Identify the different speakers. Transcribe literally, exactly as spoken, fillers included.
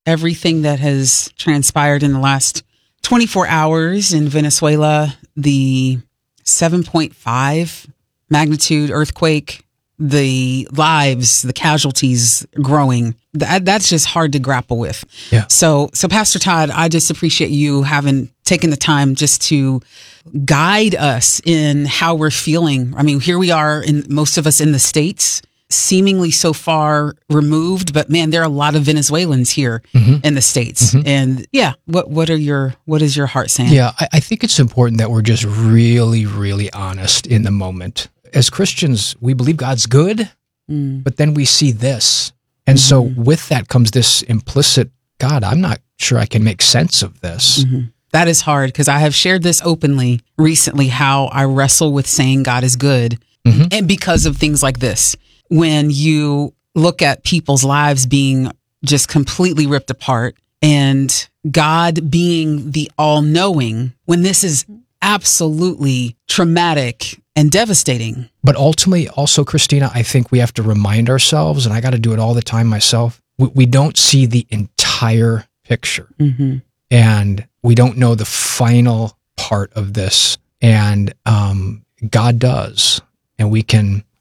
Speaker 1: everything that has transpired in the last twenty-four hours in Venezuela, the seven point five magnitude earthquake, the lives, the casualties growing. That, that's just hard to grapple with.
Speaker 2: Yeah.
Speaker 1: So, so Pastor Todd, I just appreciate you having taken the time just to guide us in how we're feeling. I mean, here we are, in most of us in the States, seemingly so far removed, but man, there are a lot of Venezuelans here mm-hmm. in the States. Mm-hmm. And yeah, what, what are your, what is your heart saying?
Speaker 2: Yeah, I, I think it's important that we're just really, really honest in the moment. As Christians, we believe God's good, mm. but then we see this. And mm-hmm. so with that comes this implicit, God, I'm not sure I can make sense of this.
Speaker 1: Mm-hmm. That is hard, because I have shared this openly recently, how I wrestle with saying God is good. Mm-hmm. And because of things like this, when you look at people's lives being just completely ripped apart and God being the all-knowing, when this is absolutely traumatic and devastating.
Speaker 2: But ultimately, also, Christina, I think we have to remind ourselves, and I got to do it all the time myself, we, we don't see the entire picture. Mm-hmm. And we don't know the final part of this. And um, God does. And we can